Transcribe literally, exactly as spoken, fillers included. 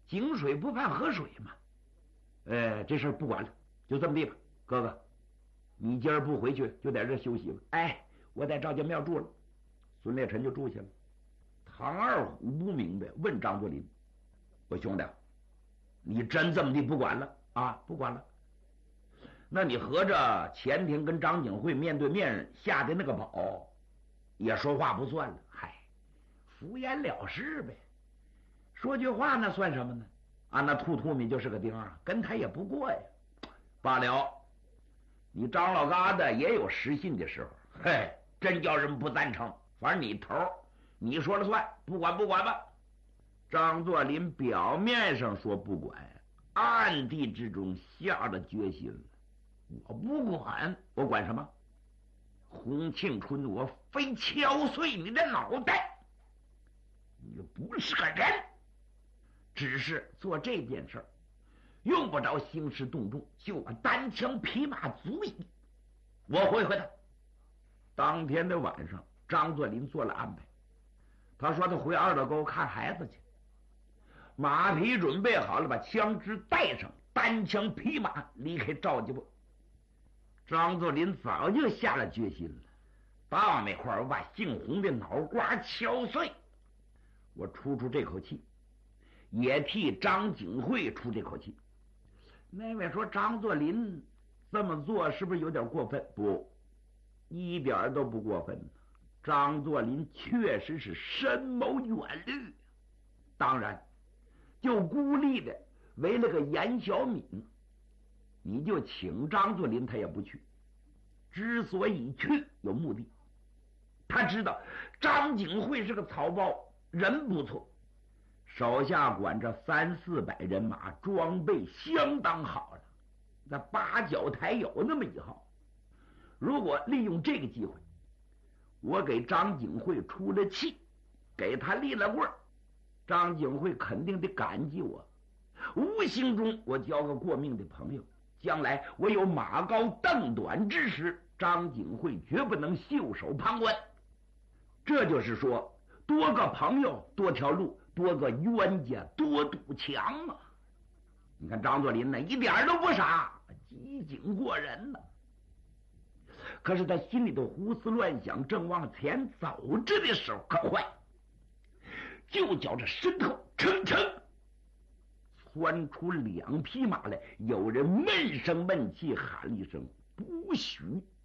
井水不犯河水嘛。呃，这事儿不管了，就这么地吧。哥哥，你今儿不回去，就在这休息吧。哎，我在赵家庙住了。孙烈臣就住下了。唐二虎不明白，问张作霖：“我兄弟，你真这么地不管了啊？不管了？那你合着前庭跟张景惠面对面下的那个宝，也说话不算了？嗨，敷衍了事呗。说句话那算什么呢？啊，那兔兔米就是个钉啊，跟他也不过呀。罢了，你张老疙瘩也有失信的时候，嘿，真叫人不赞成。反正你头你说了算，不管不管吧。”张作霖表面上说不管，暗地之中下了决心了。我不管，我管什么？洪庆春，我非敲碎你的脑袋！你不是个人，只是做这件事儿用不着兴师动众，就我单枪匹马足矣。我回回他。当天的晚上，张作霖做了安排。他说他回二道沟看孩子去，马匹准备好了，把枪支带上，单枪匹马离开赵家埠。张作霖早就下了决心了，到那块儿我把姓洪的脑瓜敲碎，我出出这口气，也替张景惠出这口气。那位说张作霖这么做是不是有点过分？不，一点都不过分。张作霖确实是深谋远虑，当然就孤立的为了个严小敏，你就请张作霖他也不去。之所以去有目的，他知道张景惠是个草包，人不错，手下管着三四百人马，装备相当好了，那八角台有那么一号。如果利用这个机会，我给张景惠出了气，给他立了棍儿，张景惠肯定得感激我，无形中我交个过命的朋友，将来我有马高凳短之时，张景惠绝不能袖手旁观。这就是说，多个朋友多条路，多个冤家多堵墙啊！你看张作霖呢，一点都不傻，机警过人呢。可是他心里头胡思乱想，正往前走着的时候，可坏，就觉着身后蹭蹭窜出两匹马来，有人闷声闷气喊了一声：“不许！”